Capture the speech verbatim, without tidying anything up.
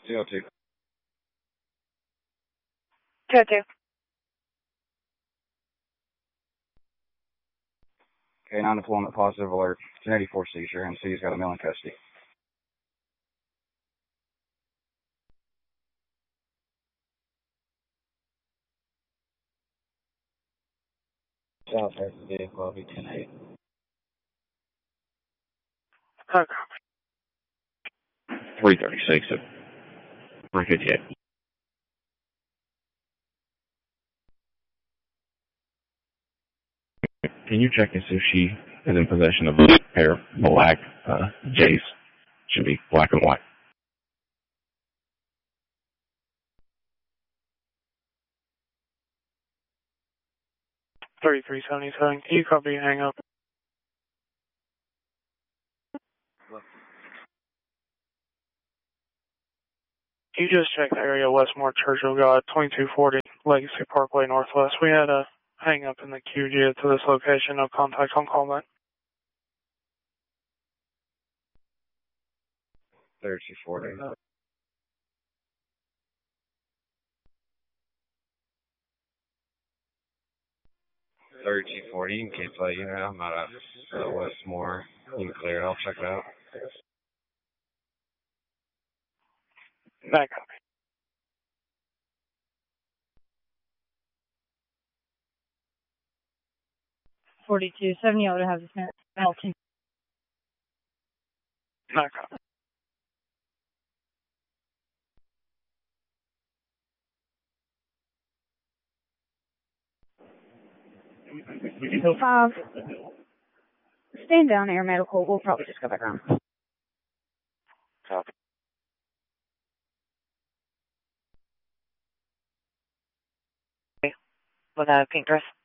two oh two. two oh two. Okay, non-deployment positive alert. It's an eighty-four seizure, and C's got a male in custody. South has the vehicle, L V ten eight. Okay. three thirty-six at three fifty-eight. Can you check and see if she is in possession of a pair of black uh, J's? Should be black and white. thirty-three seventy-seven. Can you copy hang up? You just check the area Westmore Churchill God, twenty-two forty Legacy Parkway Northwest. We had a hang up in the Q G to this location. No contact on callback. thirty-two forty. thirty-two forty, you can keep let you know. I'm not at uh, Westmore. You can clear it. I'll check it out. Back up. forty-two seventy, I would have this Melton. Back up. Five. Stand down, Air Medical. We'll probably just go back around. Copy. With a pink dress.